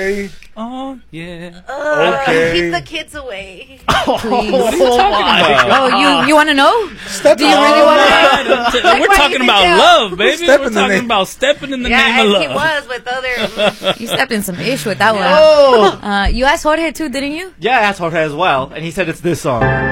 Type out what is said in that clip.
Okay. Oh, yeah. Okay. Keep the kids away. What are you talking about? Oh, you want to know? Step Do you really want to know? We're talking about love, baby. Step We're in the talking name. about stepping in the Yeah, name and of he love. was with other. You stepped in some ish with that one. Oh! You asked Jorge too, didn't you? Yeah, I asked Jorge as well, and he said it's this song.